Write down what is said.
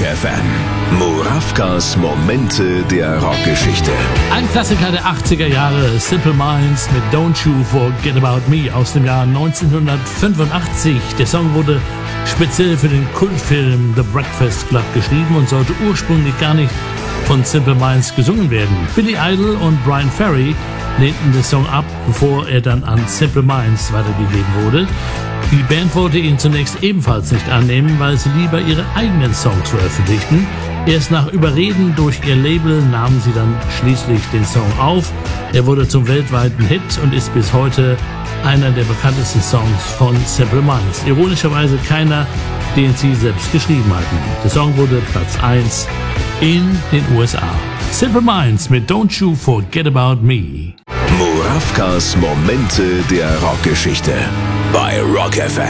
FM. Murawkas Momente der Rockgeschichte. Ein Klassiker der 80er Jahre, Simple Minds mit Don't You Forget About Me aus dem Jahr 1985. Der Song wurde speziell für den Kultfilm The Breakfast Club geschrieben und sollte ursprünglich gar nicht von Simple Minds gesungen werden. Billy Idol und Bryan Ferry lehnten den Song ab, bevor er dann an Simple Minds weitergegeben wurde. Die Band wollte ihn zunächst ebenfalls nicht annehmen, weil sie lieber ihre eigenen Songs veröffentlichten. Erst nach Überreden durch ihr Label nahmen sie dann schließlich den Song auf. Er wurde zum weltweiten Hit und ist bis heute einer der bekanntesten Songs von Simple Minds. Ironischerweise keiner, den sie selbst geschrieben hatten. Der Song wurde Platz 1 in den USA. Simple Minds mit Don't You Forget About Me. Murawkas Momente der Rockgeschichte bei Rock FM.